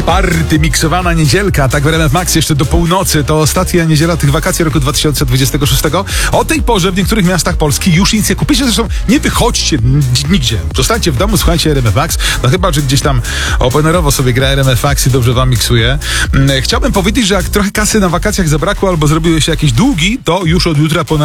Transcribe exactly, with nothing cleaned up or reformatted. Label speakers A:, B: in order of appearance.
A: Party, miksowana niedzielka, tak w R M F Max jeszcze do północy. To ostatnia niedziela tych wakacji roku dwa tysiące dwudziestego szóstego. O tej porze w niektórych miastach Polski już nic nie kupicie, zresztą nie wychodźcie nigdzie. Zostańcie w domu, słuchajcie R M F Max. No chyba, że gdzieś tam openerowo sobie gra R M F Max i dobrze wam miksuje. Chciałbym powiedzieć, że jak trochę kasy na wakacjach zabrakło albo zrobiły się jakieś długi, to już od jutra po